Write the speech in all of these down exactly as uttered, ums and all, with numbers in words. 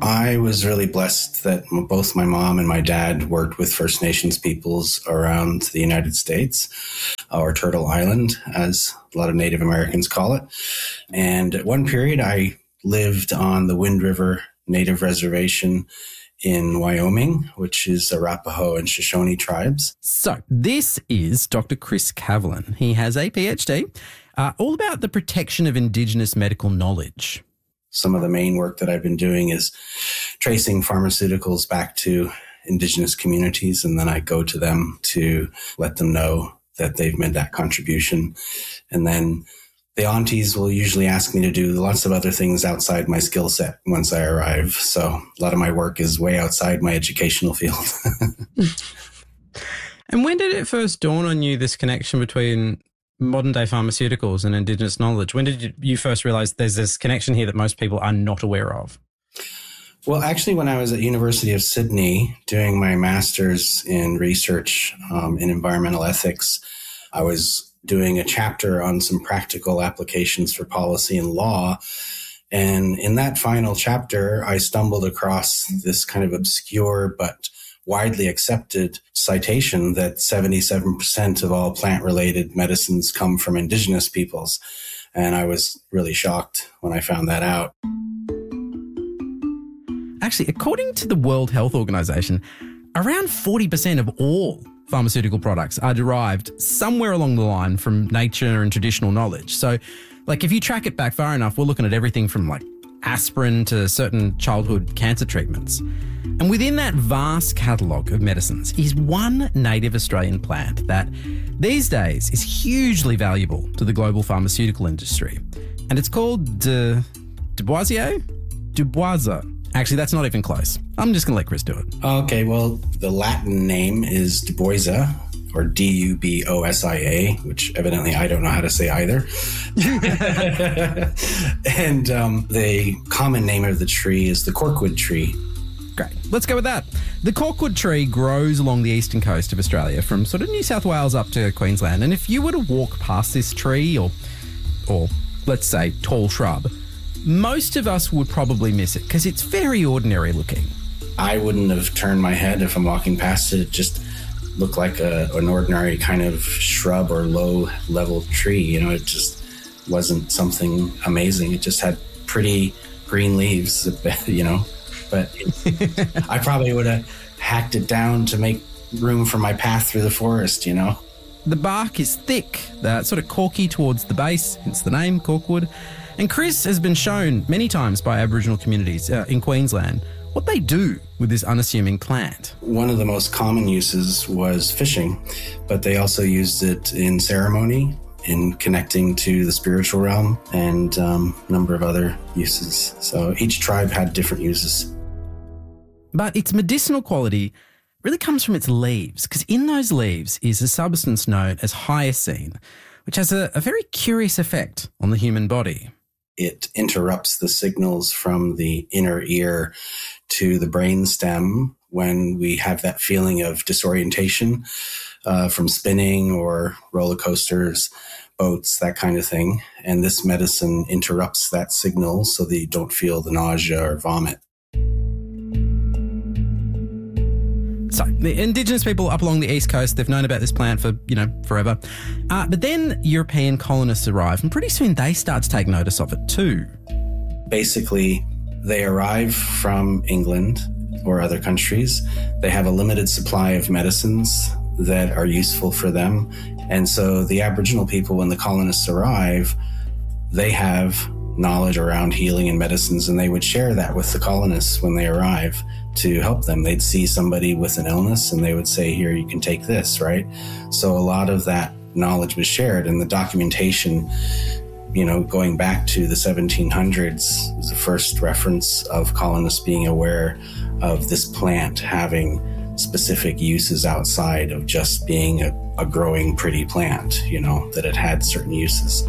I was really blessed that both my mom and my dad worked with First Nations peoples around the United States, or Turtle Island, as a lot of Native Americans call it. And at one period, I lived on the Wind River Native Reservation in Wyoming, which is Arapaho and Shoshone tribes. So this is Doctor Chris Kavlin. He has a PhD, uh, all about the protection of Indigenous medical knowledge. Some of the main work that I've been doing is tracing pharmaceuticals back to Indigenous communities, and then I go to them to let them know that they've made that contribution. And then the aunties will usually ask me to do lots of other things outside my skill set once I arrive. So a lot of my work is way outside my educational field. And when did it first dawn on you, this connection between modern day pharmaceuticals and Indigenous knowledge? When did you first realize there's this connection here that most people are not aware of? Well, actually, when I was at University of Sydney doing my master's in research um, in environmental ethics, I was doing a chapter on some practical applications for policy and law. And in that final chapter, I stumbled across this kind of obscure but widely accepted citation that seventy-seven percent of all plant-related medicines come from Indigenous peoples. And I was really shocked when I found that out. Actually, according to the World Health Organization, around forty percent of all pharmaceutical products are derived somewhere along the line from nature and traditional knowledge. So, like, if you track it back far enough, we're looking at everything from, like, aspirin to certain childhood cancer treatments. And within that vast catalogue of medicines is one native Australian plant that these days is hugely valuable to the global pharmaceutical industry. And it's called de, Duboisier? Duboisa. Actually, that's not even close. I'm just going to let Chris do it. Okay, well, the Latin name is Duboisia, or D U B O S I A, which evidently I don't know how to say either. And um, the common name of the tree is the corkwood tree. Great. Let's go with that. The corkwood tree grows along the eastern coast of Australia from sort of New South Wales up to Queensland. And if you were to walk past this tree or, or let's say, tall shrub, most of us would probably miss it because it's very ordinary looking. I wouldn't have turned my head if I'm walking past it. It just looked like a, an ordinary kind of shrub or low-level tree. You know, it just wasn't something amazing. It just had pretty green leaves, you know. But it, I probably would have hacked it down to make room for my path through the forest, you know. The bark is thick, the sort of corky towards the base, hence the name, corkwood. And Chris has been shown many times by Aboriginal communities uh, in Queensland what they do with this unassuming plant. One of the most common uses was fishing, but they also used it in ceremony, in connecting to the spiritual realm, and um, a number of other uses. So each tribe had different uses. But its medicinal quality really comes from its leaves, because in those leaves is a substance known as hyoscine, which has a, a very curious effect on the human body. It interrupts the signals from the inner ear to the brain stem when we have that feeling of disorientation uh, from spinning or roller coasters, boats, that kind of thing. And this medicine interrupts that signal so that you don't feel the nausea or vomit. So the Indigenous people up along the east coast, they've known about this plant for, you know, forever. Uh, but then European colonists arrive, and pretty soon they start to take notice of it too. Basically, they arrive from England or other countries. They have a limited supply of medicines that are useful for them. And so the Aboriginal people, when the colonists arrive, they have knowledge around healing and medicines, and they would share that with the colonists when they arrive to help them. They'd see somebody with an illness and they would say, here, you can take this, right? So a lot of that knowledge was shared, and the documentation, you know, going back to the seventeen hundreds was the first reference of colonists being aware of this plant having specific uses outside of just being a, a growing pretty plant, you know, that it had certain uses.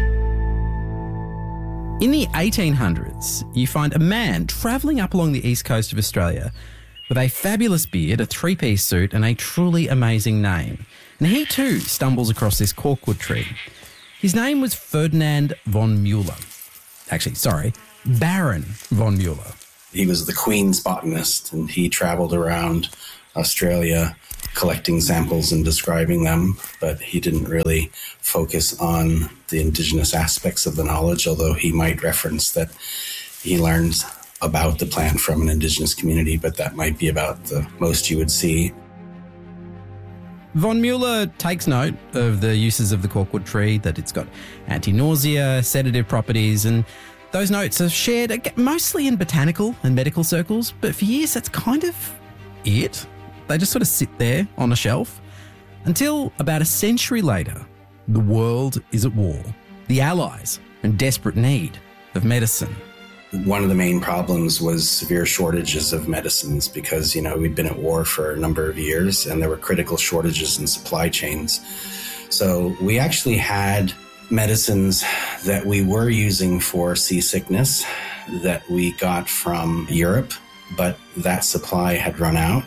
In the eighteen hundreds, you find a man travelling up along the east coast of Australia with a fabulous beard, a three-piece suit and a truly amazing name. And he too stumbles across this corkwood tree. His name was Ferdinand von Mueller. Actually, sorry, Baron von Mueller. he was the Queen's botanist, and he traveled around Australia collecting samples and describing them, but he didn't really focus on the indigenous aspects of the knowledge, although he might reference that he learned about the plant from an indigenous community, but that might be about the most you would see. Von Mueller takes note of the uses of the corkwood tree, that it's got anti-nausea, sedative properties, and those notes are shared mostly in botanical and medical circles, but for years that's kind of it. They just sort of sit there on a shelf until about a century later, the world is at war. The Allies are in desperate need of medicine. One of the main problems was severe shortages of medicines because, you know, we'd been at war for a number of years and there were critical shortages in supply chains. So we actually had medicines that we were using for seasickness that we got from Europe, but that supply had run out.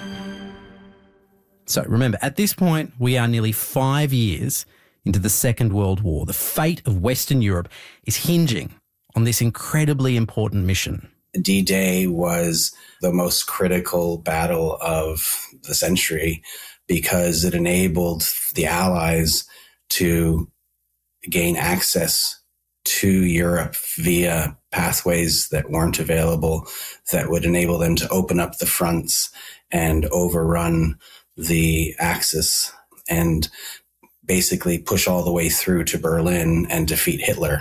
So remember, at this point, we are nearly five years into the Second World War. The fate of Western Europe is hinging on this incredibly important mission. D-Day was the most critical battle of the century because it enabled the Allies to gain access to Europe via pathways that weren't available, that would enable them to open up the fronts and overrun the Axis and basically push all the way through to Berlin and defeat Hitler.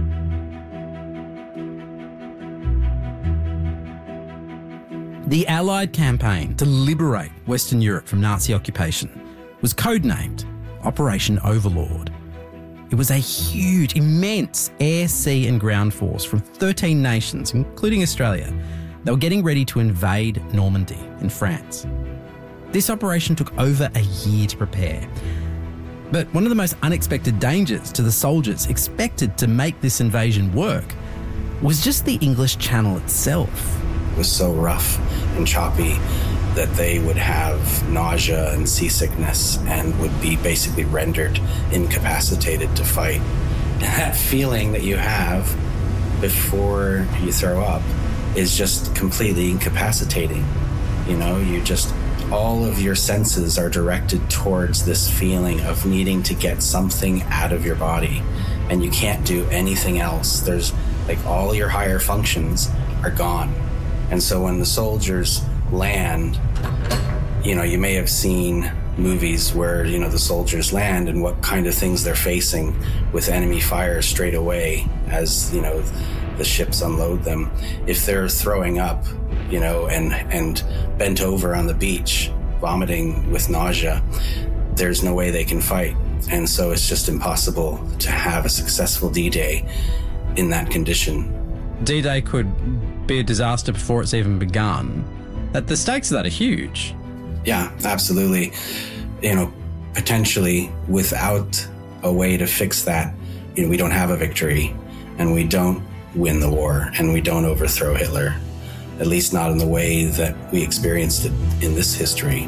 The Allied campaign to liberate Western Europe from Nazi occupation was codenamed Operation Overlord. It was a huge, immense air, sea and ground force from thirteen nations, including Australia, that were getting ready to invade Normandy in France. This operation took over a year to prepare. But one of the most unexpected dangers to the soldiers expected to make this invasion work was just the English Channel itself. It was so rough and choppy that they would have nausea and seasickness and would be basically rendered incapacitated to fight. And that feeling that you have before you throw up is just completely incapacitating. You know, you just, all of your senses are directed towards this feeling of needing to get something out of your body, and you can't do anything else. There's like all your higher functions are gone. And so when the soldiers land, you know, you may have seen movies where, you know, the soldiers land and what kind of things they're facing with enemy fire straight away as, you know, the ships unload them. If they're throwing up, you know, and, and bent over on the beach, vomiting with nausea, there's no way they can fight. And so it's just impossible to have a successful D-Day in that condition. D-Day could be a disaster before it's even begun. That the stakes of that are huge. Yeah, absolutely. You know, potentially without a way to fix that, you know, we don't have a victory and we don't win the war and we don't overthrow Hitler, at least not in the way that we experienced it in this history.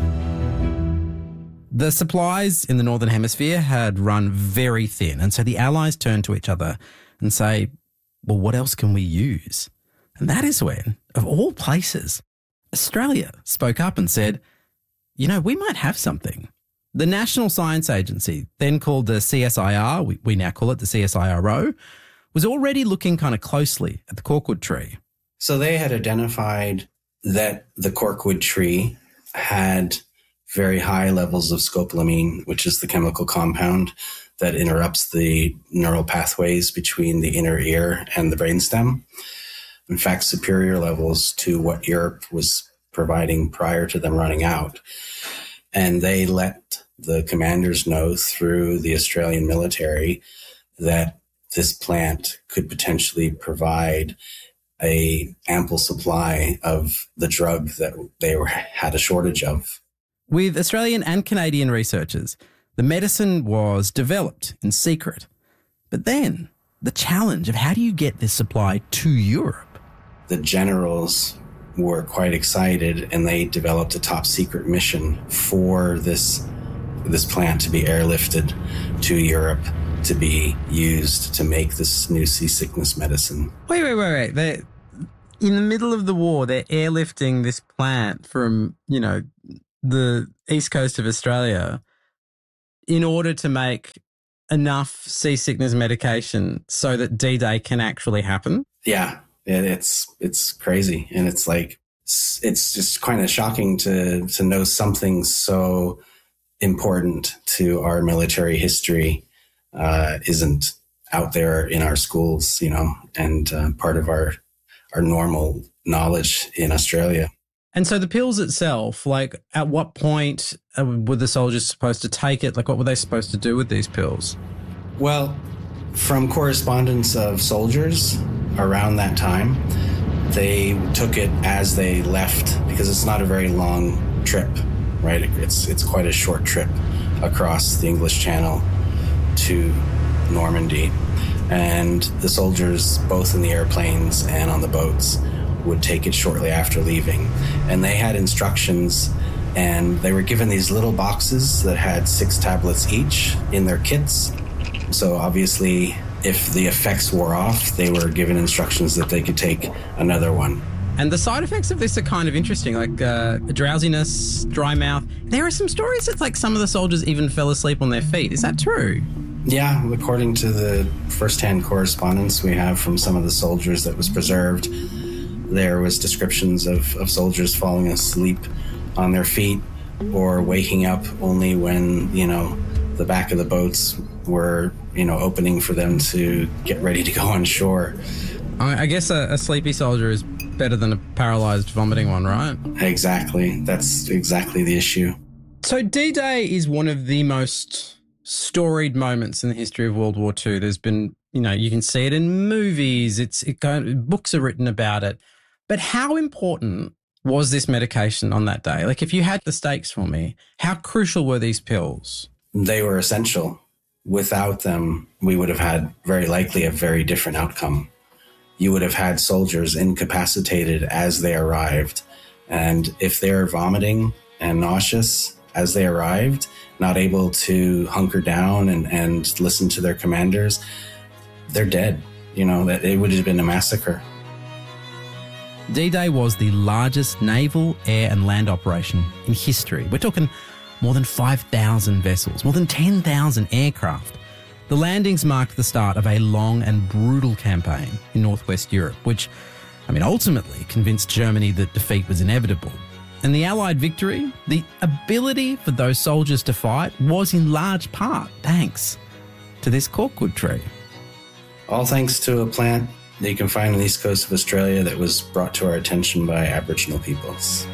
The supplies in the Northern Hemisphere had run very thin, and so the Allies turned to each other and say, well, what else can we use? And that is when, of all places, Australia spoke up and said, you know, we might have something. The National Science Agency, then called the C S I R, we, we now call it the C S I R O, was already looking kind of closely at the corkwood tree. So they had identified that the corkwood tree had very high levels of scopolamine, which is the chemical compound that interrupts the neural pathways between the inner ear and the brainstem. In fact, superior levels to what Europe was providing prior to them running out. And they let the commanders know through the Australian military that this plant could potentially provide a ample supply of the drug that they were, had a shortage of. With Australian and Canadian researchers, the medicine was developed in secret. But then the challenge of how do you get this supply to Europe? The generals were quite excited and they developed a top secret mission for this, this plant to be airlifted to Europe to be used to make this new seasickness medicine. Wait, wait, wait, wait. They, in the middle of the war, they're airlifting this plant from, you know, the east coast of Australia in order to make enough seasickness medication so that D-Day can actually happen. Yeah, it's it's crazy. And it's like, it's just kind of shocking to to know something so important to our military history uh, isn't out there in our schools, you know, and uh, part of our our normal knowledge in Australia. And so the pills itself, like at what point were the soldiers supposed to take it? Like what were they supposed to do with these pills? Well, from correspondence of soldiers around that time, they took it as they left because it's not a very long trip, right? It's it's quite a short trip across the English Channel to Normandy. And the soldiers, both in the airplanes and on the boats, would take it shortly after leaving. And they had instructions, and they were given these little boxes that had six tablets each in their kits. So obviously, if the effects wore off, they were given instructions that they could take another one. And the side effects of this are kind of interesting, like uh, drowsiness, dry mouth. There are some stories that like some of the soldiers even fell asleep on their feet. Is that true? Yeah, according to the first-hand correspondence we have from some of the soldiers that was preserved, there was descriptions of, of soldiers falling asleep on their feet or waking up only when, you know, the back of the boats were, you know, opening for them to get ready to go on shore. I guess a, a sleepy soldier is better than a paralyzed vomiting one, right? Exactly. That's exactly the issue. So D-Day is one of the most storied moments in the history of World War Two. There's been, you know, you can see it in movies. It's it, books are written about it. But how important was this medication on that day? Like, if you had the stakes for me, how crucial were these pills? They were essential. Without them, we would have had very likely a very different outcome. You would have had soldiers incapacitated as they arrived. And if they're vomiting and nauseous as they arrived, not able to hunker down and, and listen to their commanders, they're dead. You know, that it would have been a massacre. D-Day was the largest naval, air and land operation in history. We're talking more than five thousand vessels, more than ten thousand aircraft. The landings marked the start of a long and brutal campaign in northwest Europe, which, I mean, ultimately convinced Germany that defeat was inevitable. And the Allied victory, the ability for those soldiers to fight, was in large part thanks to this corkwood tree. All thanks to a plant that you can find on the east coast of Australia that was brought to our attention by Aboriginal peoples.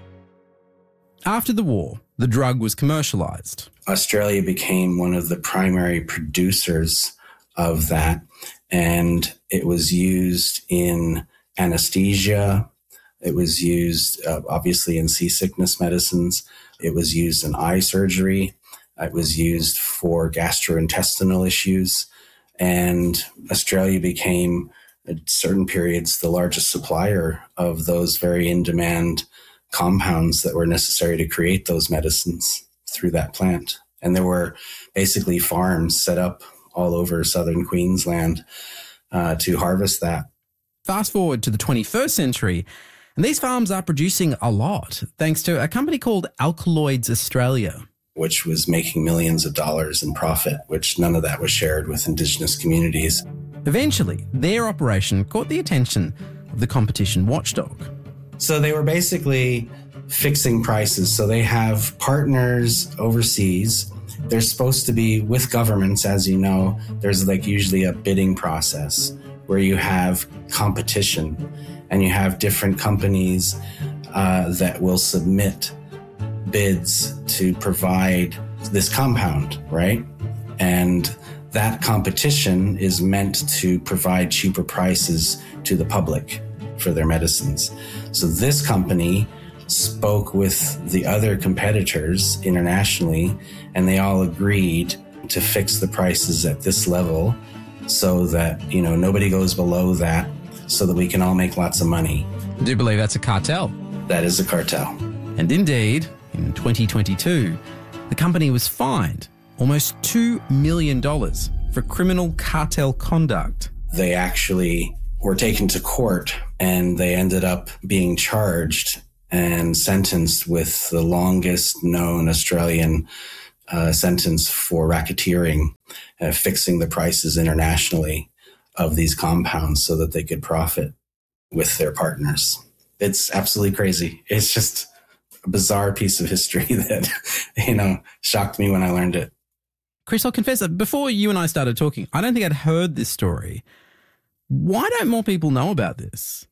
After the war, the drug was commercialised. Australia became one of the primary producers of that, and it was used in anesthesia. It was used, uh, obviously, in seasickness medicines. It was used in eye surgery. It was used for gastrointestinal issues. And Australia became, at certain periods, the largest supplier of those very in-demand compounds that were necessary to create those medicines through that plant. And there were basically farms set up all over southern Queensland uh, to harvest that. Fast forward to the twenty-first century, and these farms are producing a lot thanks to a company called Alkaloids Australia, which was making millions of dollars in profit, which none of that was shared with Indigenous communities. Eventually, their operation caught the attention of the competition watchdog. So they were basically fixing prices. So they have partners overseas. They're supposed to be with governments, as you know. There's like usually a bidding process where you have competition and you have different companies uh, that will submit bids to provide this compound, right? And that competition is meant to provide cheaper prices to the public for their medicines. So this company spoke with the other competitors internationally, and they all agreed to fix the prices at this level so that, you know, nobody goes below that, so that we can all make lots of money. I do believe that's a cartel. That is a cartel. And indeed, in twenty twenty-two, the company was fined almost two million dollars for criminal cartel conduct. They actually were taken to court, and they ended up being charged and sentenced with the longest known Australian uh, sentence for racketeering, uh, fixing the prices internationally of these compounds so that they could profit with their partners. It's absolutely crazy. It's just a bizarre piece of history that, you know, shocked me when I learned it. Chris, I'll confess that before you and I started talking, I don't think I'd heard this story. Why don't more people know about this?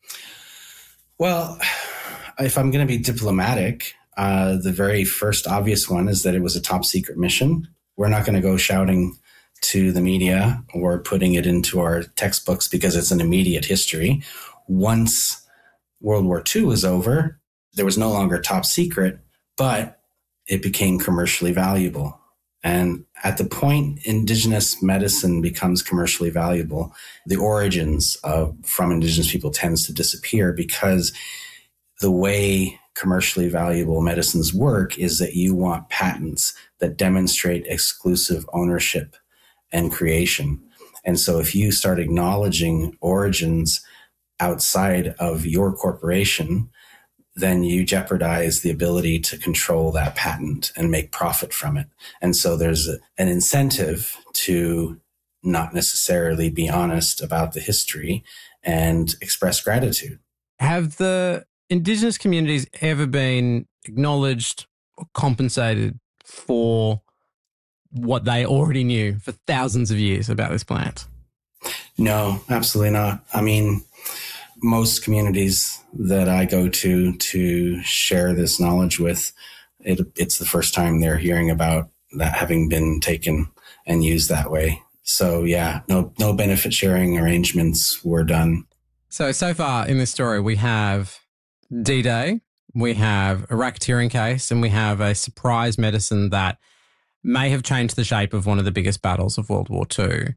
Well, if I'm going to be diplomatic, uh, the very first obvious one is that it was a top secret mission. We're not going to go shouting to the media or putting it into our textbooks because it's an immediate history. Once World War Two was over, there was no longer top secret, but it became commercially valuable. And at the point indigenous medicine becomes commercially valuable, the origins of from indigenous people tends to disappear, because the way commercially valuable medicines work is that you want patents that demonstrate exclusive ownership and creation. And so if you start acknowledging origins outside of your corporation, then you jeopardize the ability to control that patent and make profit from it. And so there's a, an incentive to not necessarily be honest about the history and express gratitude. Have the Indigenous communities ever been acknowledged or compensated for what they already knew for thousands of years about this plant? No, absolutely not. I mean, most communities that I go to to share this knowledge with, it, it's the first time they're hearing about that having been taken and used that way. So yeah, no no benefit sharing arrangements were done. So, so far in this story, we have D-Day, we have a racketeering case, and we have a surprise medicine that may have changed the shape of one of the biggest battles of World War Two.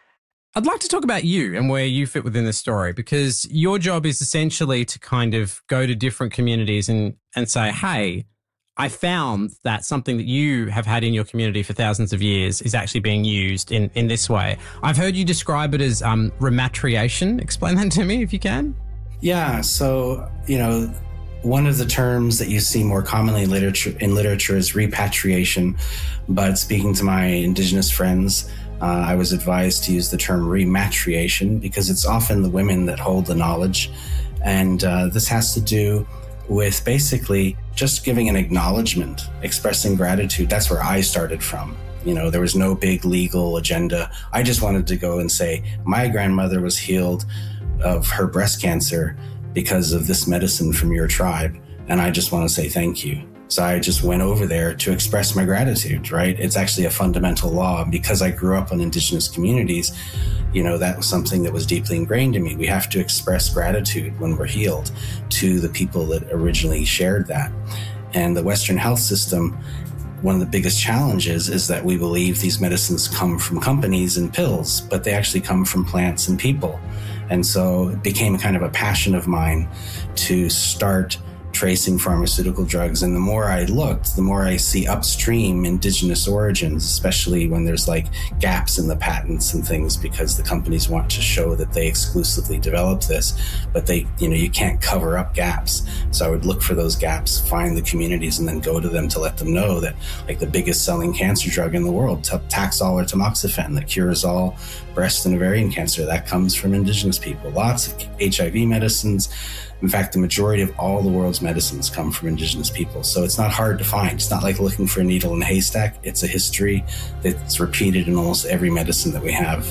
I'd like to talk about you and where you fit within this story, because your job is essentially to kind of go to different communities and, and say, hey, I found that something that you have had in your community for thousands of years is actually being used in, in this way. I've heard you describe it as um, rematriation. Explain that to me if you can. Yeah, so, you know, one of the terms that you see more commonly in literature, in literature is repatriation, but speaking to my Indigenous friends, Uh, I was advised to use the term rematriation because it's often the women that hold the knowledge. And uh, this has to do with basically just giving an acknowledgement, expressing gratitude. That's where I started from. You know, there was no big legal agenda. I just wanted to go and say, my grandmother was healed of her breast cancer because of this medicine from your tribe. And I just want to say thank you. So I just went over there to express my gratitude, right? It's actually a fundamental law. Because I grew up in Indigenous communities, you know, that was something that was deeply ingrained in me. We have to express gratitude when we're healed to the people that originally shared that. And the Western health system, one of the biggest challenges is that we believe these medicines come from companies and pills, but they actually come from plants and people. And so it became kind of a passion of mine to start tracing pharmaceutical drugs. And the more I looked, the more I see upstream indigenous origins, especially when there's like gaps in the patents and things, because the companies want to show that they exclusively developed this, but they, you know, you can't cover up gaps. So I would look for those gaps, find the communities, and then go to them to let them know that like the biggest selling cancer drug in the world, Taxol or tamoxifen, that cures all breast and ovarian cancer, that comes from indigenous people. Lots of H I V medicines. In fact, the majority of all the world's medicines come from indigenous people. So it's not hard to find. It's not like looking for a needle in a haystack. It's a history that's repeated in almost every medicine that we have.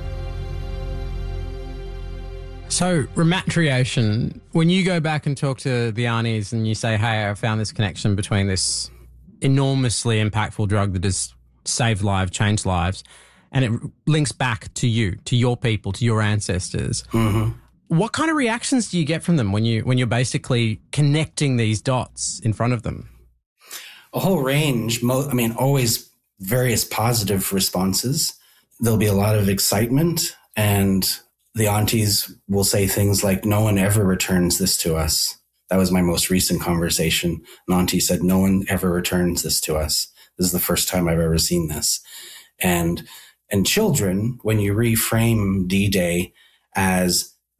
So rematriation, when you go back and talk to the Arnies and you say, hey, I found this connection between this enormously impactful drug that has saved lives, changed lives, and it links back to you, to your people, to your ancestors. Mm-hmm. What kind of reactions do you get from them when you when you're basically connecting these dots in front of them? A whole range. Mo- I mean, always various positive responses. There'll be a lot of excitement, and the aunties will say things like, "No one ever returns this to us." That was my most recent conversation. An auntie said, "No one ever returns this to us. This is the first time I've ever seen this." And and children, when you reframe D-Day as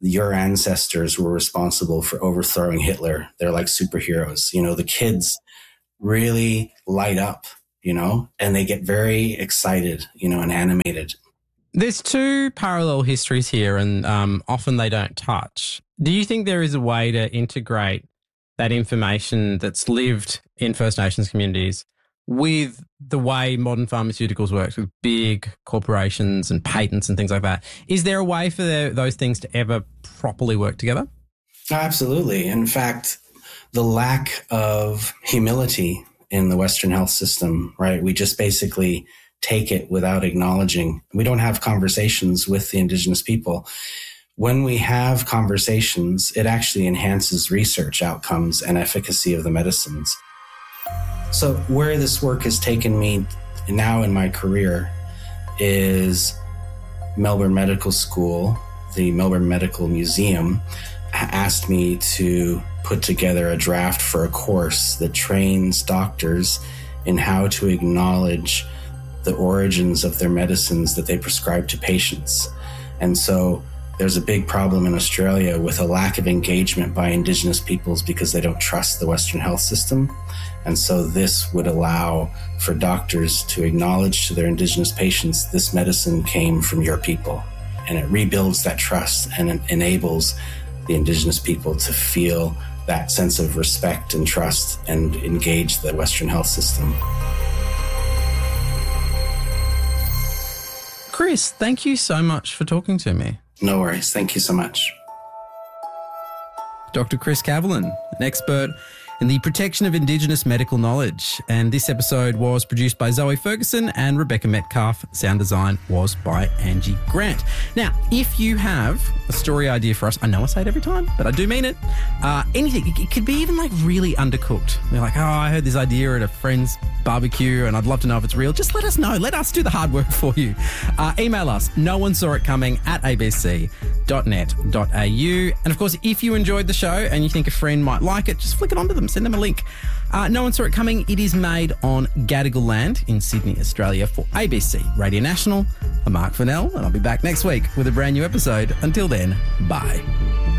your ancestors were responsible for overthrowing Hitler. They're like superheroes. You know, the kids really light up, you know, and they get very excited, you know, and animated. There's two parallel histories here, and um, often they don't touch. Do you think there is a way to integrate that information that's lived in First Nations communities with the way modern pharmaceuticals works, with big corporations and patents and things like that? Is there a way for the, those things to ever properly work together? Absolutely. In fact, the lack of humility in the Western health system, right? We just basically take it without acknowledging. We don't have conversations with the Indigenous people. When we have conversations, it actually enhances research outcomes and efficacy of the medicines. So where this work has taken me now in my career is Melbourne Medical School. The Melbourne Medical Museum asked me to put together a draft for a course that trains doctors in how to acknowledge the origins of their medicines that they prescribe to patients. And so there's a big problem in Australia with a lack of engagement by Indigenous peoples because they don't trust the Western health system. And so this would allow for doctors to acknowledge to their Indigenous patients, this medicine came from your people. And it rebuilds that trust and it enables the Indigenous people to feel that sense of respect and trust and engage the Western health system. Chris, thank you so much for talking to me. No worries. Thank you so much. Doctor Chris Cavelan, an expert in the protection of Indigenous medical knowledge. And this episode was produced by Zoe Ferguson and Rebecca Metcalf. Sound design was by Angie Grant. Now, if you have a story idea for us, I know I say it every time, but I do mean it. Uh, anything, it could be even like really undercooked. They're like, oh, I heard this idea at a friend's barbecue and I'd love to know if it's real. Just let us know. Let us do the hard work for you. Uh, email us, no one saw it coming at a b c dot net dot a u. And of course, if you enjoyed the show and you think a friend might like it, just flick it onto them, send them a link. Uh, no one saw it coming. It is made on Gadigal land in Sydney, Australia for A B C Radio National. I'm Mark Fennell and I'll be back next week with a brand new episode. Until then, bye.